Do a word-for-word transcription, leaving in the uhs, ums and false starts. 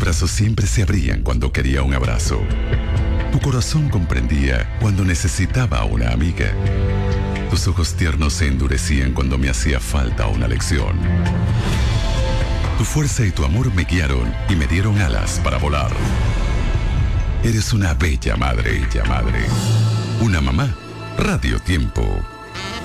brazos siempre se abrían cuando quería un abrazo. Tu corazón comprendía cuando necesitaba una amiga. Tus ojos tiernos se endurecían cuando me hacía falta una lección. Tu fuerza y tu amor me guiaron y me dieron alas para volar. Eres una bella madre, bella madre. Una mamá. Radio Tiempo.